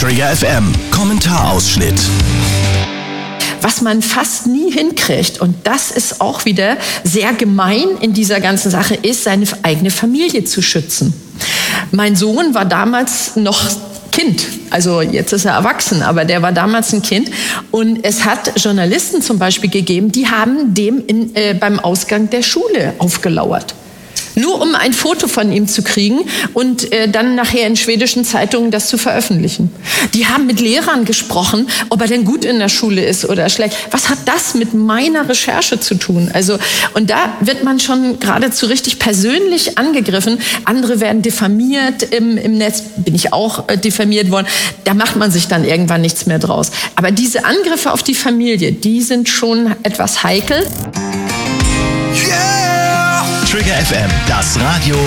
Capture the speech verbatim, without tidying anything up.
Trigger F M, Kommentarausschnitt. Was man fast nie hinkriegt, und das ist auch wieder sehr gemein in dieser ganzen Sache, ist, seine eigene Familie zu schützen. Mein Sohn war damals noch Kind, also jetzt ist er erwachsen, aber der war damals ein Kind. Und es hat Journalisten zum Beispiel gegeben, die haben dem in, äh, beim Ausgang der Schule aufgelauert. Nur um ein Foto von ihm zu kriegen und äh, dann nachher in schwedischen Zeitungen das zu veröffentlichen. Die haben mit Lehrern gesprochen, ob er denn gut in der Schule ist oder schlecht. Was hat das mit meiner Recherche zu tun? Also, und da wird man schon geradezu richtig persönlich angegriffen. Andere werden diffamiert im, im Netz, bin ich auch äh, diffamiert worden. Da macht man sich dann irgendwann nichts mehr draus. Aber diese Angriffe auf die Familie, die sind schon etwas heikel. Trigger F M, das Radio